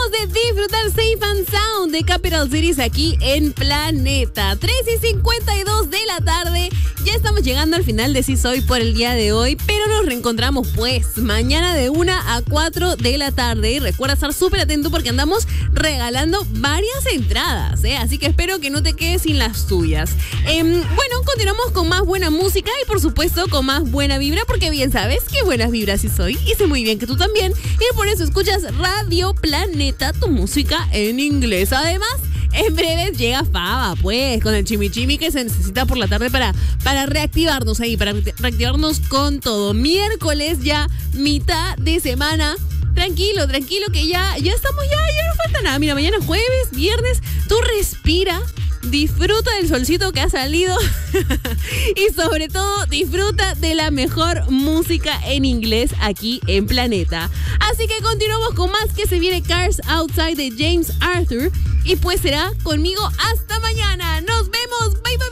Acabamos de disfrutar Safe and Sound de Capital Cities aquí en Planeta. 3:52 de la tarde. Ya estamos llegando al final de Sí Soy por el día de hoy, pero nos reencontramos pues mañana de 1 a 4 de la tarde. Y recuerda estar súper atento porque andamos regalando varias entradas, así que espero que no te quedes sin las tuyas. Bueno, continuamos con más buena música y por supuesto con más buena vibra, porque bien sabes que buenas vibras Sí Soy y sé muy bien que tú también. Y por eso escuchas Radio Planeta, tu música en inglés. Además, en breve llega Faba, pues, con el chimichimi que se necesita por la tarde para reactivarnos ahí, para reactivarnos con todo. Miércoles ya, mitad de semana. Tranquilo, que ya estamos, ya no falta nada. Mira, mañana jueves, viernes, tú respira, disfruta del solcito que ha salido y sobre todo disfruta de la mejor música en inglés aquí en Planeta. Así que continuamos con más, que se viene Cars Outside de James Arthur y pues será conmigo hasta mañana. Nos vemos, bye bye.